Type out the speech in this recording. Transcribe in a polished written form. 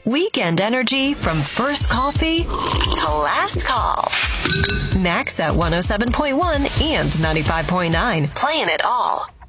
Weekend energy from first coffee to last call. Max at 107.1 and 95.9. Playing it all.